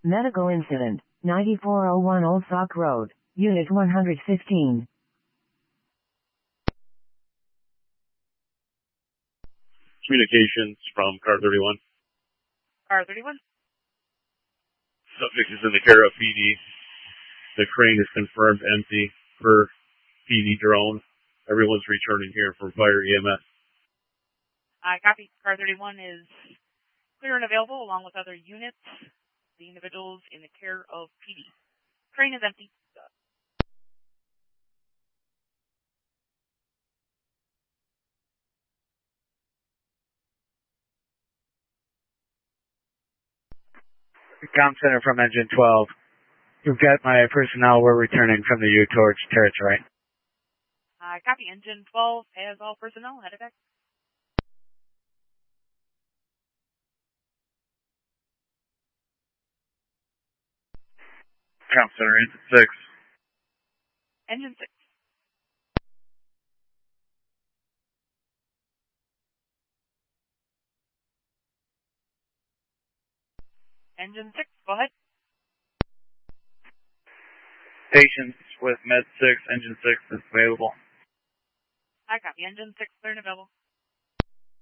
Medical incident, 9401 Old Sock Road, Unit 115. Communications from Car 31. Car 31. Subject is in the care of PD. The crane is confirmed empty per PD drone. Everyone's returning here for fire EMS. I copy. Car 31 is clear and available along with other units. The individuals in the care of PD. Crane is empty. Comm Center from Engine 12. You've got my personnel. We're returning from the U towards territory. I copy. Engine 12 has all personnel headed back. Comm Center, Engine 6. Engine 6. Engine 6, go ahead. Patients with Med 6, Engine 6 is available. I copy. Engine 6 clear and available.